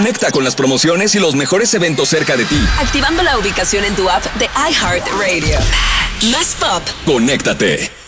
Conecta con las promociones y los mejores eventos cerca de ti. Activando la ubicación en tu app de iHeartRadio. Más pop. Conéctate.